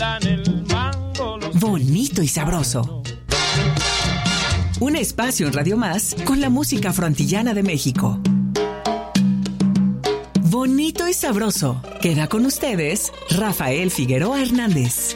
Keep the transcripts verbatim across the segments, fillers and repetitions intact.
dan el mango. Bonito y sabroso. Un espacio en Radio Más con la música frontillana de México. Bonito y sabroso. Queda con ustedes Rafael Figueroa Hernández.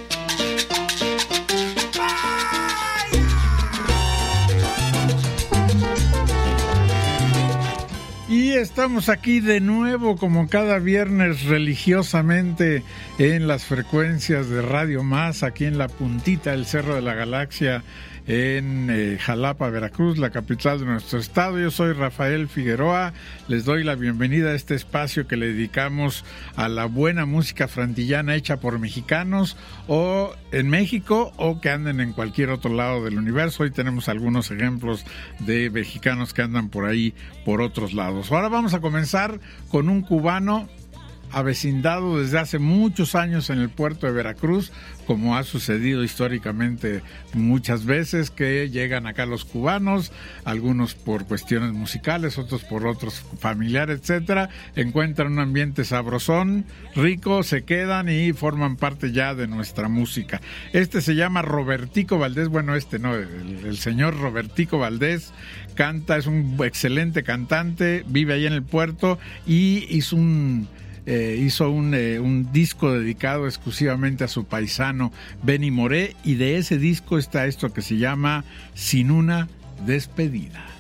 Y estamos aquí de nuevo, como cada viernes, religiosamente en las frecuencias de Radio Más, aquí en la puntita del Cerro de la Galaxia, en eh, Jalapa, Veracruz, la capital de nuestro estado. Yo soy Rafael Figueroa, les doy la bienvenida a este espacio que le dedicamos a la buena música frantillana hecha por mexicanos o en México o que anden en cualquier otro lado del universo. Hoy tenemos algunos ejemplos de mexicanos que andan por ahí, por otros lados. Ahora vamos a comenzar con un cubano avecindado desde hace muchos años en el puerto de Veracruz, como ha sucedido históricamente muchas veces, que llegan acá los cubanos, algunos por cuestiones musicales, otros por otros familiares, etcétera, encuentran un ambiente sabrosón, rico, se quedan y forman parte ya de nuestra música. Este se llama Robertico Valdés, bueno, este no, el, el señor Robertico Valdés canta, es un excelente cantante, vive ahí en el puerto y hizo un... Eh, hizo un, eh, un disco dedicado exclusivamente a su paisano Benny Moré, y de ese disco está esto que se llama Sin una despedida.